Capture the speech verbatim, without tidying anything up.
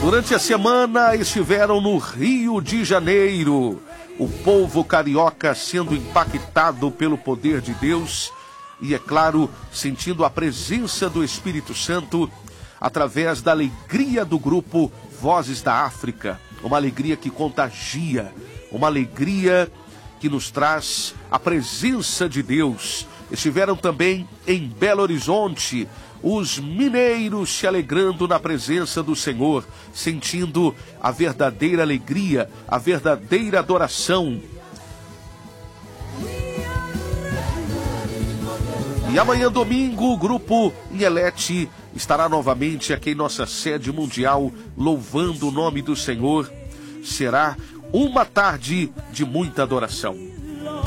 Durante a semana estiveram no Rio de Janeiro, o povo carioca sendo impactado pelo poder de Deus e, é claro, sentindo a presença do Espírito Santo através da alegria do grupo Vozes da África. Uma alegria que contagia, uma alegria que nos traz a presença de Deus. Estiveram também em Belo Horizonte os mineiros se alegrando na presença do Senhor, sentindo a verdadeira alegria, a verdadeira adoração. E amanhã, domingo, o grupo Inhelete estará novamente aqui em nossa sede mundial, louvando o nome do Senhor. Será uma tarde de muita adoração.